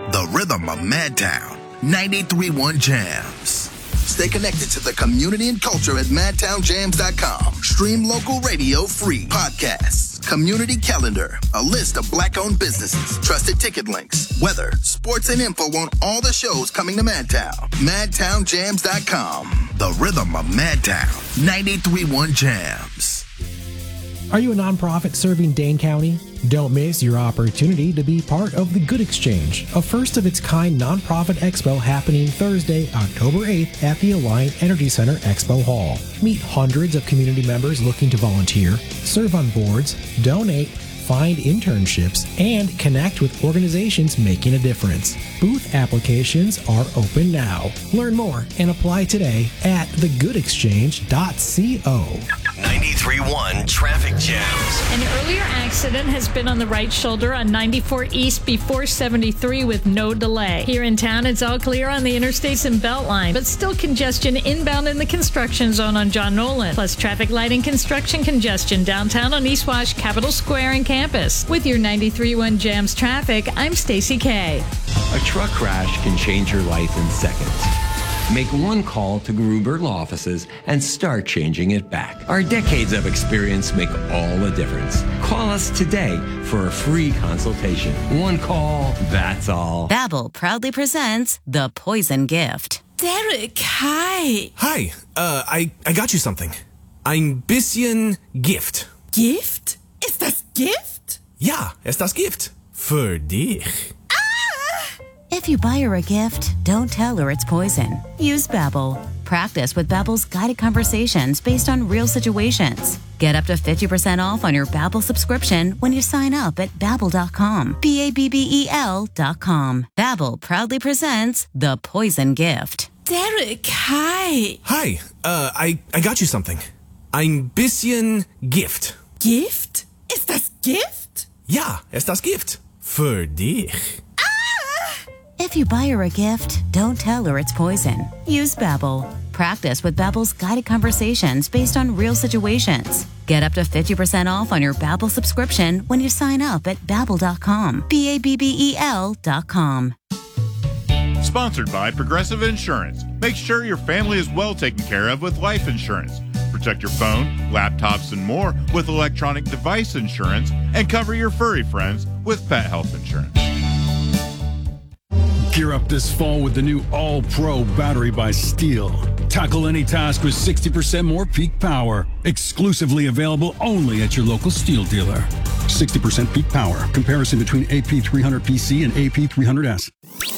the rhythm of Madtown. 93.1 Jams. Stay connected to the community and culture at madtownjams.com. Stream local radio free. Podcasts, community calendar, a list of black-owned businesses, trusted ticket links, weather, sports, and info on all the shows coming to Madtown. madtownjams.com. The rhythm of Madtown. 93.1 Jams. Are you a nonprofit serving Dane County? Don't miss your opportunity to be part of the Good Exchange, a first-of-its-kind nonprofit expo happening Thursday, October 8th at the Alliant Energy Center Expo Hall. Meet hundreds of community members looking to volunteer, serve on boards, donate, find internships, and connect with organizations making a difference. Booth applications are open now. Learn more and apply today at thegoodexchange.co. 93.1 Traffic Jams. An earlier accident has been on the right shoulder on 94 East before 73 with no delay. Here in town, it's all clear on the interstates and Beltline, but still congestion inbound in the construction zone on John Nolan. Plus traffic light and construction congestion downtown on East Wash, Capitol Square, and campus. With your 93.1 Jams traffic, I'm Stacy Kay. A truck crash can change your life in seconds. Make one call to Gruber Law Offices and start changing it back. Our decades of experience make all the difference. Call us today for a free consultation. One call, that's all. Babbel proudly presents The Poison Gift. Derek, hi. Hi, I got you something. Ein bisschen Gift. Gift? Ist das Gift? Ja, ist das Gift. Für dich. If you buy her a gift, don't tell her it's poison. Use Babbel. Practice with Babbel's guided conversations based on real situations. Get up to 50% off on your Babbel subscription when you sign up at Babbel.com. Babbel.com. Babbel proudly presents The Poison Gift. Derek, hi. Hi, I got you something. Ein bisschen Gift. Gift? Ist das Gift? Ja, ist das Gift. Für dich. If you buy her a gift, don't tell her it's poison. Use Babbel. Practice with Babbel's guided conversations based on real situations. Get up to 50% off on your Babbel subscription when you sign up at Babbel.com. Babbel.com. Sponsored by Progressive Insurance. Make sure your family is well taken care of with life insurance. Protect your phone, laptops, and more with electronic device insurance, and cover your furry friends with pet health insurance. Gear up this fall with the new All-Pro battery by Steel. Tackle any task with 60% more peak power. Exclusively available only at your local Steel dealer. 60% peak power. Comparison between AP300PC and AP300S.